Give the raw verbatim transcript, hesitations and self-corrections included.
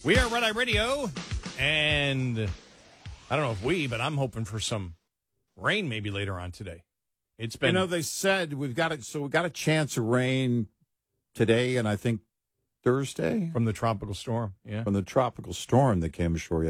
We are Red Eye Radio, and I don't know if we, but I'm hoping for some rain maybe later on today. It's been, You know, they said we've got it. So we got a chance of rain today, and I think Thursday from the tropical storm. Yeah. from the tropical storm that came ashore